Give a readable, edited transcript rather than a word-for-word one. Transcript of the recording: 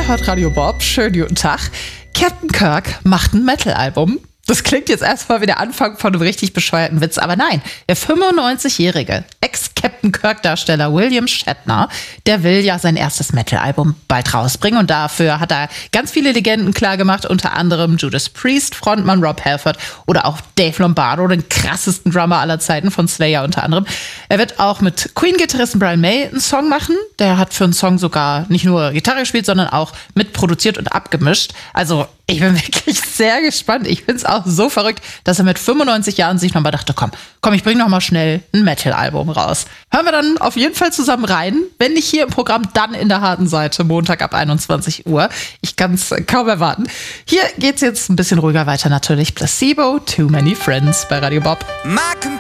hört Radio Bob. Schönen guten Tag. Captain Kirk macht ein Metal-Album. Das klingt jetzt erstmal wie der Anfang von einem richtig bescheuerten Witz, aber nein, der 95-jährige Ex-Captain Kirk-Darsteller William Shatner, der will ja sein erstes Metal-Album bald rausbringen und dafür hat er ganz viele Legenden klargemacht, unter anderem Judas Priest, Frontmann Rob Halford oder auch Dave Lombardo, den krassesten Drummer aller Zeiten von Slayer unter anderem. Er wird auch mit Queen-Gitarristen Brian May einen Song machen. Der hat für einen Song sogar nicht nur Gitarre gespielt, sondern auch mitproduziert und abgemischt. Also ich bin wirklich sehr gespannt. Ich finde es auch so verrückt, dass er mit 95 Jahren sich nochmal dachte, komm, ich bringe nochmal schnell ein Metal-Album raus. Hören wir dann auf jeden Fall zusammen rein. Wenn nicht hier im Programm, dann in der harten Seite, Montag ab 21 Uhr. Ich kann es kaum erwarten. Hier geht's jetzt ein bisschen ruhiger weiter natürlich. Placebo, Too Many Friends bei Radio Bob.